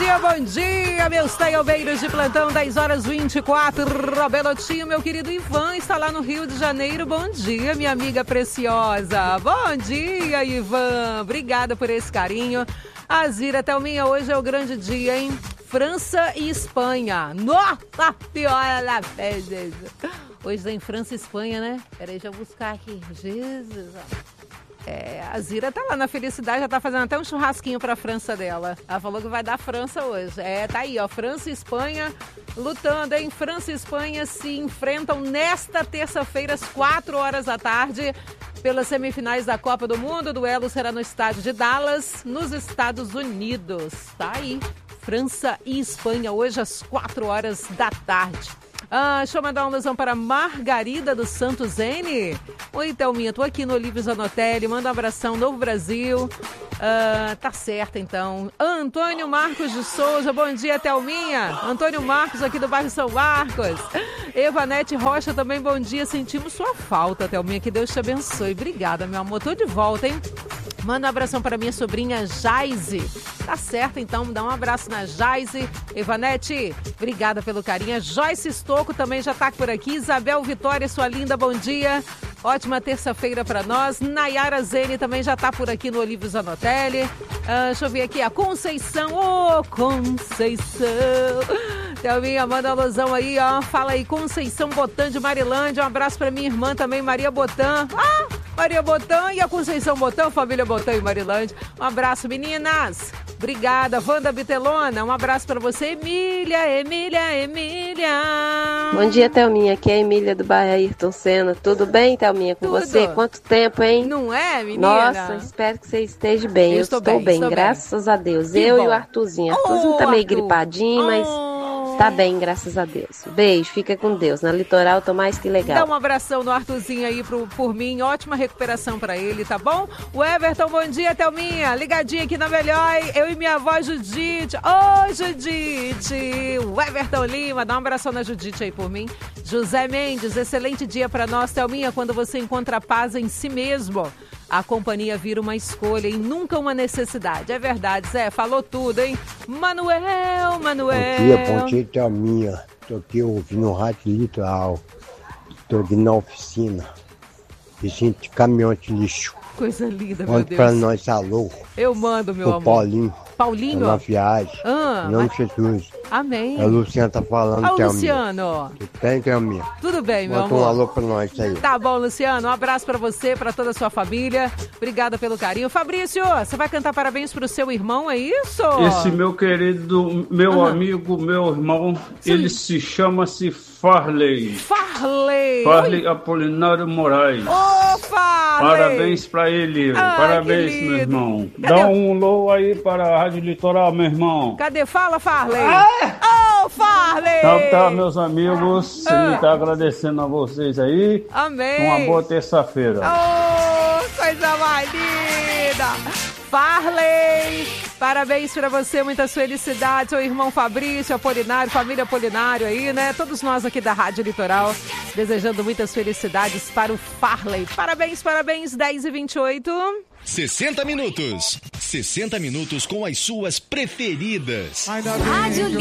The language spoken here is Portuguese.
bom dia, meus taiobeiros de plantão, 10h24. Belotinho, meu querido Ivan, está lá no Rio de Janeiro. Bom dia, minha amiga preciosa. Bom dia, Ivan. Obrigada por esse carinho. Azira, Thelminha, hoje é o grande dia, hein? França e Espanha. Nossa senhora da festa. Hoje tem França e Espanha, né? Peraí, deixa eu buscar aqui. Jesus. A Zira tá lá na felicidade, já tá fazendo até um churrasquinho pra França dela. Ela falou que vai dar França hoje. Tá aí, ó, França e Espanha lutando, hein? França e Espanha se enfrentam nesta terça-feira, às 4h da tarde, pelas semifinais da Copa do Mundo. O duelo será no estádio de Dallas, nos Estados Unidos. Tá aí, França e Espanha, hoje às 4h da tarde. Deixa eu mandar uma alusão para Margarida dos Santos N. Oi, Thelminha, tô aqui no Olívio Zanotelli, manda um abração, Novo Brasil. Tá certo, então. Antônio Marcos de Souza, bom dia, Thelminha. Antônio Marcos, aqui do bairro São Marcos. Evanete Rocha também, bom dia, sentimos sua falta, Thelminha, que Deus te abençoe. Obrigada, meu amor, tô de volta, hein? Manda um abração para minha sobrinha Jaise. Tá certo, então, dá um abraço na Jaise. Evanete, obrigada pelo carinho. Joyce Estocco também já tá por aqui. Isabel Vitória, sua linda, bom dia. Ótima terça-feira para nós. Nayara Zene também já tá por aqui no Olívio Zanotelli. Deixa eu ver aqui, a Conceição. Ô, Conceição. Thelminha, manda uma alusão aí, ó. Fala aí, Conceição Botan de Marilândia. Um abraço para minha irmã também, Maria Botan. Maria Botan e a Conceição Botan, família Botan e Marilândia. Um abraço, meninas. Obrigada, Wanda Bitelona. Um abraço para você, Emília. Bom dia, Thelminha. Aqui é a Emília do bairro Ayrton Senna. Tudo bem, Thelminha, com você? Quanto tempo, hein? Não é, menina? Nossa, espero que você esteja bem. Eu estou bem, estou graças a Deus. Que eu bom. E o Arthurzinho. Arthurzinho tá meio Arthur. gripadinho, mas tá bem, graças a Deus. Beijo, fica com Deus. Na Litoral, tô mais que legal. Dá um abração no Arthurzinho aí por mim. Ótima recuperação pra ele, tá bom? O Everton, bom dia, Thelminha. Ligadinha aqui na Melhor. Eu e minha avó Judite. Ô, Judite. O Everton Lima, dá um abração na Judite aí por mim. José Mendes, excelente dia pra nós, Thelminha. Quando você encontra paz em si mesmo, a companhia vira uma escolha e nunca uma necessidade. É verdade, Zé, falou tudo, hein? Manuel. Bom dia, Thelminha. Tô aqui ouvindo o Rádio Litoral. Tô aqui na oficina. Vizinho de caminhão de lixo. Coisa linda, meu Manda Deus. pra nós, alô. Eu mando, meu amor. Paulinho. Paulinho? Na viagem. Em nome de Jesus. Amém. A Luciana tá falando, Thelminha. Luciano. Tudo bem, Thelminha? Tudo bem, meu Manda amor. um alô pra nós aí. Tá bom, Luciano. Um abraço pra você, pra toda a sua família. Obrigada pelo carinho. Fabrício, você vai cantar parabéns pro seu irmão, é isso? Esse meu querido, meu amigo, meu irmão, Sim. ele se Farley. Farley Apolinário Moraes. Ô, Farley! Parabéns pra ele. Parabéns, meu irmão. Dá um alô aí para a Rádio Litoral, meu irmão. Cadê? Fala, Farley. Ô, Farley! Tá, meus amigos. Ele tá agradecendo a vocês aí. Amém. Uma boa terça-feira. Oh, coisa mais linda! Farley, parabéns pra você, muitas felicidades, seu irmão Fabrício, Apolinário, família Apolinário aí, né? Todos nós aqui da Rádio Litoral, desejando muitas felicidades para o Farley. Parabéns, 10h28. 60 minutos. 60 minutos com as suas preferidas. Rádio